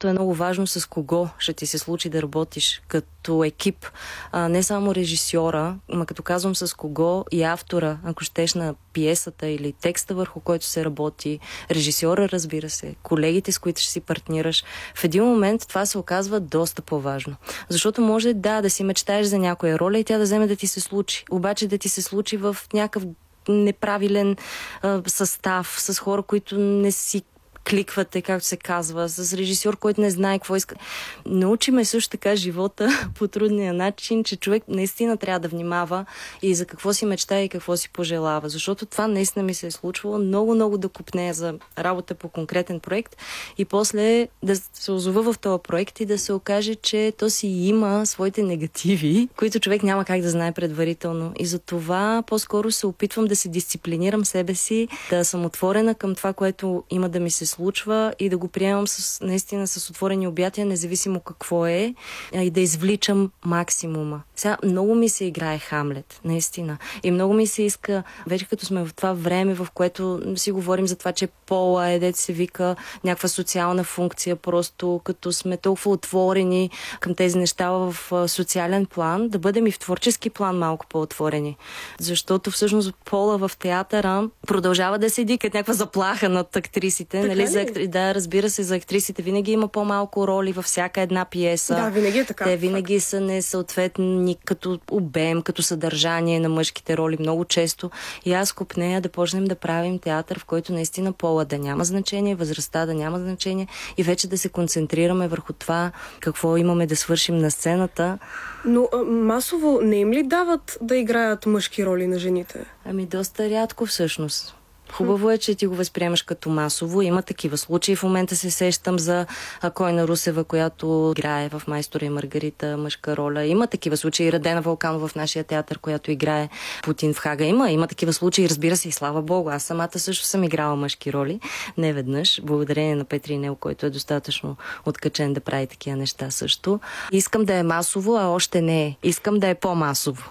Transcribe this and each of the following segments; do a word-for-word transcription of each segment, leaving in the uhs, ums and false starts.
защото е много важно с кого ще ти се случи да работиш като екип. А, не само режисьора, ма като казвам с кого и автора, ако щеш, на пиесата или текста, върху който се работи, режисьора, разбира се, колегите, с които ще си партнираш. В един момент това се оказва доста по-важно. Защото може да, да си мечтаеш за някоя роля и тя да вземе да ти се случи. Обаче да ти се случи в някакъв неправилен а, състав, с хора, които не си кликвате, както се казва, с режисьор, който не знае какво иска. Научи ме също така живота по трудния начин, че човек наистина трябва да внимава и за какво си мечтае и какво си пожелава. Защото това наистина ми се е случвало много-много да купнея за работа по конкретен проект и после да се озова в този проект и да се окаже, че то си има своите негативи, които човек няма как да знае предварително. И за това по-скоро се опитвам да се дисциплинирам себе си, да съм отворена към това, което има да ми се случва и да го приемам с, наистина с отворени обятия, независимо какво е, и да извличам максимума. Сега много ми се играе Хамлет, наистина. И много ми се иска, вече като сме в това време, в което си говорим за това, че пола е, дето се вика, някаква социална функция, просто като сме толкова отворени към тези неща в социален план, да бъдем и в творчески план малко по-отворени. Защото всъщност пола в театъра продължава да седи като някаква заплаха над актрисите. Нали, за актри... Да, разбира се, за актрисите винаги има по-малко роли във всяка една пиеса. Да, винаги е така. Те винаги факт. Са несъответни като обем, като съдържание на мъжките роли много често. И аз купнея да почнем да правим театър, в който наистина пола да няма значение, възрастта да няма значение и вече да се концентрираме върху това какво имаме да свършим на сцената. Но а, масово не им ли дават да играят мъжки роли на жените? Ами доста рядко всъщност. Хубаво е, че ти го възприемаш като масово. Има такива случаи. В момента се сещам за Койна Русева, която играе в Майстора и Маргарита мъжка роля. Има такива случаи. Радена Вълканова в нашия театър, която играе Путин в Хага. Има, има такива случаи. Разбира се, и слава Богу. Аз самата също съм играла мъжки роли. Не веднъж. Благодарение на Петри Нел, който е достатъчно откачен да прави такива неща също. Искам да е масово, а още не е. Искам да е по-масово.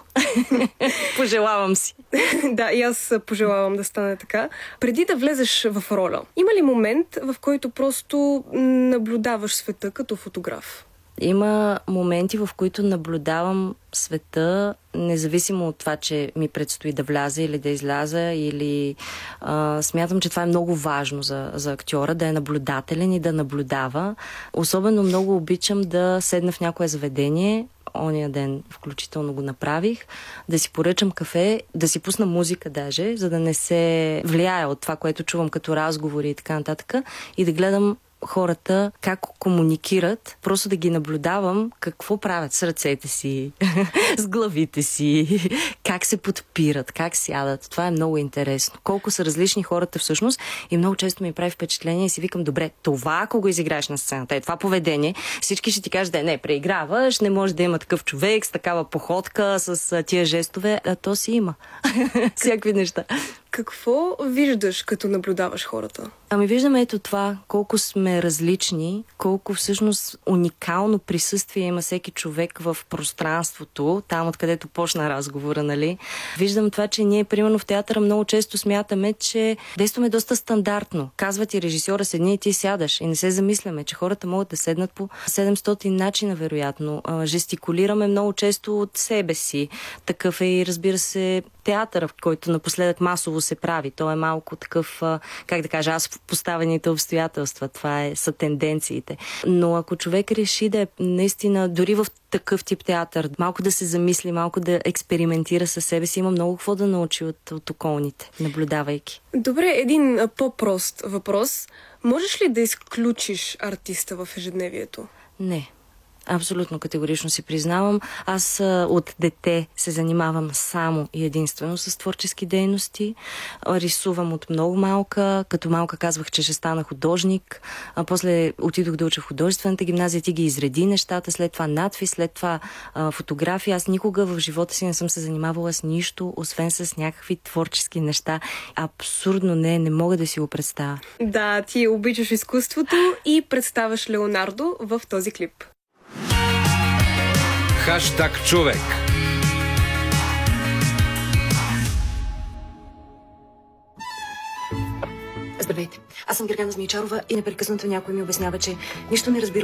Пожелавам си. Да, и аз пожелавам да стане така. Преди да влезеш в роля, има ли момент, в който просто наблюдаваш света като фотограф? Има моменти, в които наблюдавам света, независимо от това, че ми предстои да вляза или да изляза, или а, смятам, че това е много важно за, за актьора, да е наблюдателен и да наблюдава. Особено много обичам да седна в някое заведение, ония ден включително го направих, да си поръчам кафе, да си пусна музика даже, за да не се влияе от това, което чувам като разговори и така нататък, и да гледам хората как комуникират, просто да ги наблюдавам какво правят с ръцете си, с главите си, как се подпират, как сядат. Това е много интересно. Колко са различни хората всъщност и много често ми прави впечатление и си викам, добре, това ако го изиграеш на сцената, е това поведение, всички ще ти кажат, да не, преиграваш, не може да има такъв човек с такава походка, с тия жестове, а то си има. Всякакви неща. Какво виждаш, като наблюдаваш хората? Ами виждаме ето това, колко сме различни, колко всъщност уникално присъствие има всеки човек в пространството, там откъдето почна разговора, нали? Виждам това, че ние, примерно в театъра, много често смятаме, че действаме доста стандартно. Казва ти режисьора, седни и ти сядаш и не се замисляме, че хората могат да седнат по седемстотин начина, вероятно. Жестикулираме много често от себе си. Такъв е и, разбира се, театъра, в който напоследък масово се прави. То е малко такъв, как да кажа, аз в поставените обстоятелства. Това е, са тенденциите. Но ако човек реши да е наистина, дори в такъв тип театър, малко да се замисли, малко да експериментира със себе си, има много какво да научи от, от околните, наблюдавайки. Добре, един по-прост въпрос. Можеш ли да изключиш артиста в ежедневието? Не. Абсолютно категорично си признавам. Аз а, от дете се занимавам само и единствено с творчески дейности. Рисувам от много малка. Като малка казвах, че ще стана художник. А после отидох да уча в художествената гимназия. Ти ги изреди нещата. След това надпис, след това а, фотография. Аз никога в живота си не съм се занимавала с нищо, освен с някакви творчески неща. Абсурдно не, не мога да си го представя. Да, ти обичаш изкуството и представяш Леонардо в този клип. Хаштаг човек. Здравейте, аз съм Гергана Змейчарова и непрекъснато някой ми обяснява, че нищо не разбира